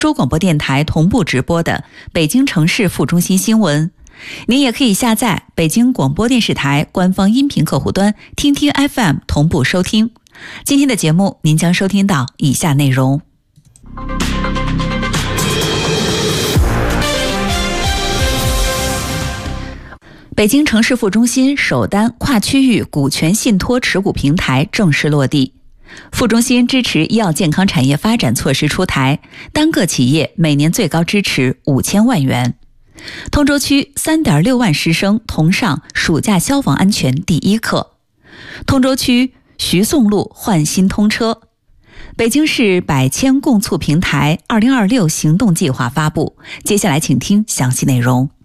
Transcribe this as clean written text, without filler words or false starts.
州广播电台同步直播的北京城市副中心新闻。您也可以下载北京广播电视台官方音频客户端听听 FM 同步收听。今天的节目您将收听到以下内容。北京城市副中心首单跨区域股权信托持股平台正式落地。副中心支持医药健康产业发展措施出台，单个企业每年最高支持5000万元。通州区3.6万师生同上暑假消防安全第一课。通州区徐宋路换新通车。北京市百千共促平台2026行动计划发布。接下来请听详细内容。